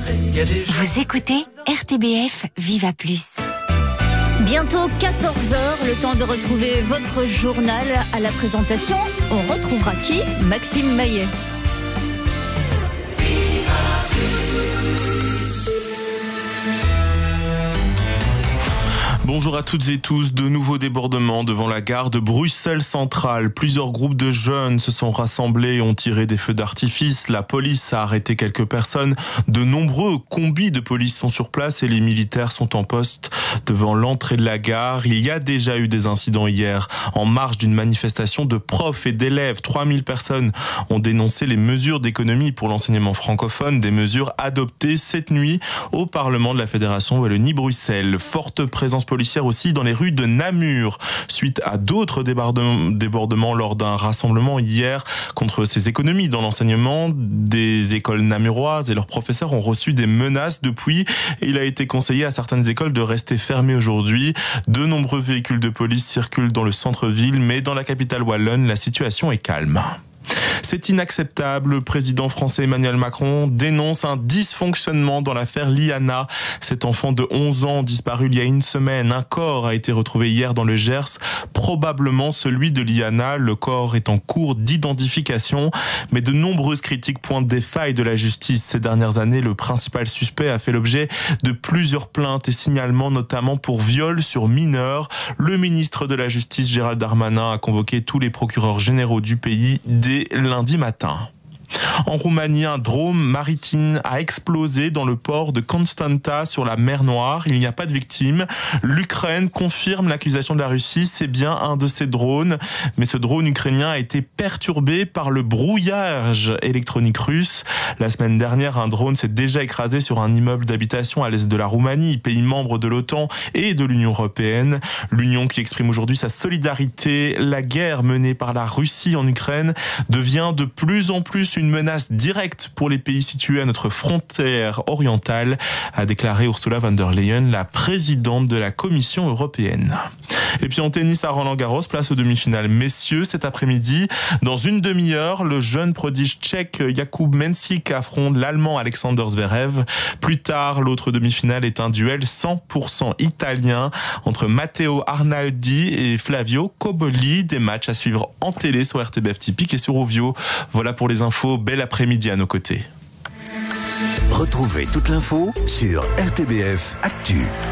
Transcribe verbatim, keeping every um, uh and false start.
Vous écoutez R T B F Viva Plus. Bientôt quatorze heures, le temps de retrouver votre journal. À la présentation, on retrouvera qui? Maxime Maillet. Bonjour à toutes et tous. De nouveaux débordements devant la gare de Bruxelles Centrale. Plusieurs groupes de jeunes se sont rassemblés et ont tiré des feux d'artifice. La police a arrêté quelques personnes. De nombreux combis de police sont sur place et les militaires sont en poste devant l'entrée de la gare. Il y a déjà eu des incidents hier en marge d'une manifestation de profs et d'élèves. trois mille personnes ont dénoncé les mesures d'économie pour l'enseignement francophone, des mesures adoptées cette nuit au Parlement de la Fédération Wallonie-Bruxelles. Forte présence policière aussi dans les rues de Namur, suite à d'autres débordements lors d'un rassemblement hier contre ces économies dans l'enseignement. Des écoles namuroises et leurs professeurs ont reçu des menaces depuis et il a été conseillé à certaines écoles de rester fermées aujourd'hui. De nombreux véhicules de police circulent dans le centre-ville, mais dans la capitale wallonne, la situation est calme. C'est inacceptable. Le président français Emmanuel Macron dénonce un dysfonctionnement dans l'affaire Liana. Cet enfant de onze ans disparu il y a une semaine. Un corps a été retrouvé hier dans le Gers, probablement celui de Liana. Le corps est en cours d'identification, mais de nombreuses critiques pointent des failles de la justice. Ces dernières années, le principal suspect a fait l'objet de plusieurs plaintes et signalements, notamment pour viol sur mineurs. Le ministre de la Justice, Gérald Darmanin, a convoqué tous les procureurs généraux du pays dès lundi matin. En Roumanie, un drone maritime a explosé dans le port de Constanta sur la mer Noire. Il n'y a pas de victimes. L'Ukraine confirme l'accusation de la Russie. C'est bien un de ces drones. Mais ce drone ukrainien a été perturbé par le brouillage électronique russe. La semaine dernière, un drone s'est déjà écrasé sur un immeuble d'habitation à l'est de la Roumanie, pays membre de l'OTAN et de l'Union européenne. L'Union qui exprime aujourd'hui sa solidarité. La guerre menée par la Russie en Ukraine devient de plus en plus une menace directe pour les pays situés à notre frontière orientale, a déclaré Ursula von der Leyen, la présidente de la Commission européenne. Et puis en tennis à Roland-Garros, place aux demi-finales messieurs cet après-midi. Dans une demi-heure, le jeune prodige tchèque Jakub Mensik affronte l'Allemand Alexander Zverev. Plus tard, l'autre demi-finale est un duel cent pour cent italien entre Matteo Arnaldi et Flavio Cobolli. Des matchs à suivre en télé sur R T B F Typique et sur Ovio. Voilà pour les infos. Bel après-midi à nos côtés. Retrouvez toute l'info sur R T B F Actu.